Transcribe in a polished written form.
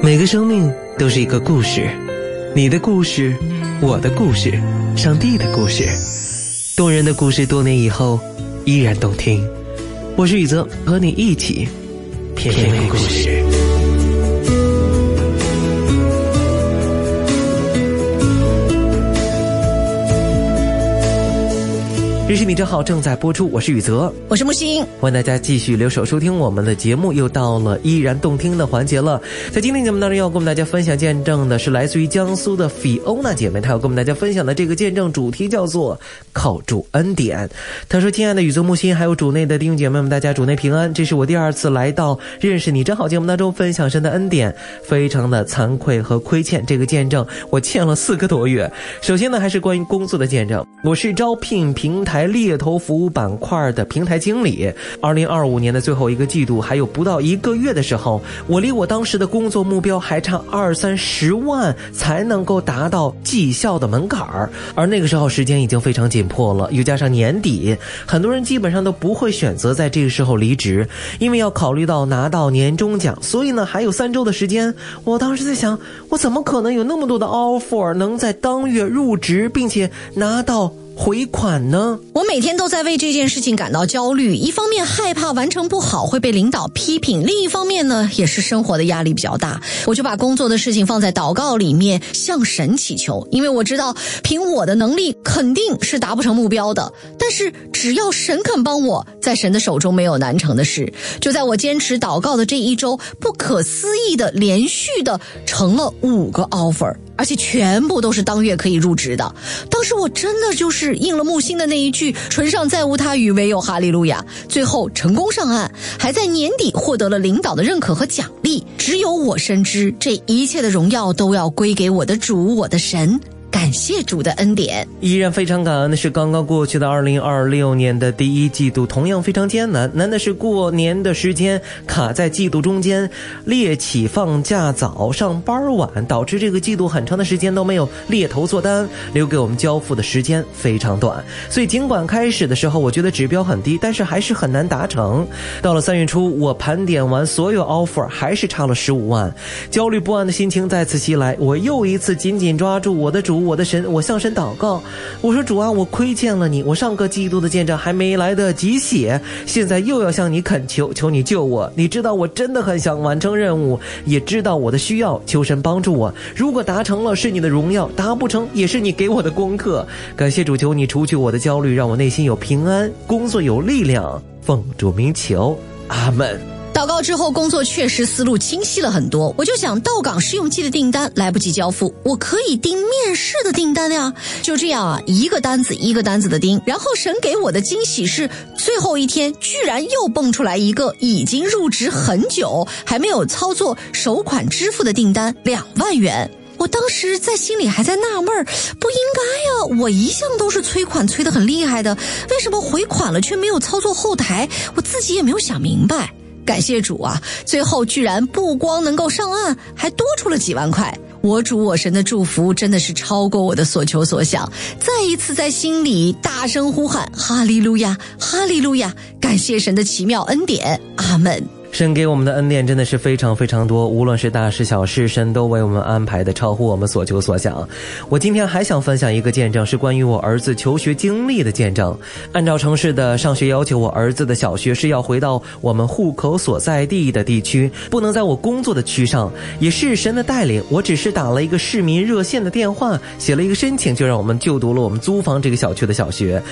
每个生命都是一个故事，你的故事，我的故事，上帝的故事，动人的故事，多年以后依然动听。我是宇泽，和你一起品味故事。这是你正好正在播出，我是宇泽， 我是木星， 欢迎大家继续留守收听我们的节目，又到了依然动听的环节了。在今天节目当中要跟我们大家分享见证的是来自于江苏的菲欧娜姐妹，她要跟我们大家分享的这个见证主题叫做靠主恩典。她说：亲爱的宇泽木星还有主内的弟兄姐妹们，大家主内平安，这是我第二次来到认识你正好节目当中分享神的恩典，非常的惭愧和亏欠，这个见证我欠了4个多月。首先呢，还是关于工作的见证。我是招聘平台猎头服务板块的平台经理。2025年的最后一个季度还有不到1个月的时候，我离我当时的工作目标还差20-30万才能够达到绩效的门槛，而那个时候时间已经非常紧迫了，又加上年底，很多人基本上都不会选择在这个时候离职，因为要考虑到拿到年终奖，所以呢还有3周的时间。我当时在想，我怎么可能有那么多的 offer 能在当月入职并且拿到回款呢？ 我每天都在为这件事情感到焦虑，一方面害怕完成不好会被领导批评，另一方面呢也是生活的压力比较大。我就把工作的事情放在祷告里面，向神祈求，因为我知道凭我的能力肯定是达不成目标的，但是只要神肯帮我，在神的手中没有难成的事。就在我坚持祷告的这一周，不可思议的连续的成了5个 offer，而且全部都是当月可以入职的。当时我真的就是应了木星的那一句，唇上再无他语，唯有哈利路亚。最后成功上岸，还在年底获得了领导的认可和奖励。只有我深知，这一切的荣耀都要归给我的主，我的神。感谢主的恩典。 依然非常感恩的是，刚刚过去的2026年的第1季度同样非常艰难，难的是过年的时间卡在季度中间，猎企放假早上班晚，导致这个季度很长的时间都没有猎头做单，留给我们交付的时间非常短。所以尽管开始的时候我觉得指标很低，但是还是很难达成。到了3月初，我盘点完所有 offer， 还是差了15万，焦虑不安的心情再次袭来，我又一次紧紧抓住我的主，我的神，我向神祷告，我说主啊，我亏欠了你，我上个季度的见证还没来得及写，现在又要向你恳求，求你救我。你知道我真的很想完成任务，也知道我的需要，求神帮助我。如果达成了是你的荣耀，达不成也是你给我的功课。感谢主，求你除去我的焦虑，让我内心有平安，工作有力量，奉主名求，阿们。 祷告之后，工作确实思路清晰了很多。我就想，到岗试用期的订单来不及交付，我可以订面试的订单呀。就这样啊，一个单子一个单子的订。然后神给我的惊喜是，最后一天居然又蹦出来一个已经入职很久还没有操作首款支付的订单，2万元。我当时在心里还在纳闷，不应该呀，我一向都是催款催得很厉害的，为什么回款了却没有操作后台？我自己也没有想明白。感谢主啊，最后居然不光能够上岸，还多出了几万块。我主我神的祝福真的是超过我的所求所想，再一次在心里大声呼喊哈利路亚，哈利路亚，感谢神的奇妙恩典，阿们。 神给我们的恩典真的是非常非常多，无论是大事小事，神都为我们安排的超乎我们所求所想。我今天还想分享一个见证，是关于我儿子求学经历的见证。按照城市的上学要求，我儿子的小学是要回到我们户口所在地的地区，不能在我工作的区上。也是神的带领，我只是打了一个市民热线的电话，写了一个申请，就让我们就读了我们租房这个小区的小学。